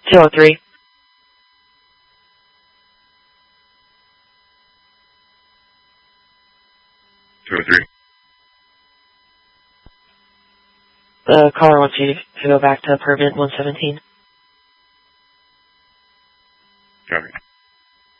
203. 203. The caller wants you to go back to permit 117. Copy.